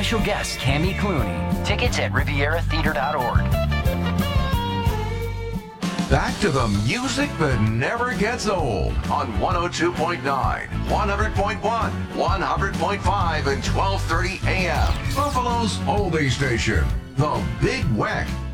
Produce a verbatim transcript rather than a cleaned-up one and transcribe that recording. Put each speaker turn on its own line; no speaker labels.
special guest Cammy Clooney. Tickets at Riviera Theater dot org.
Back to the music that never gets old on one oh two point nine, one hundred point one, one hundred point five, and twelve thirty A M. Buffalo's oldie station, The Big Weck.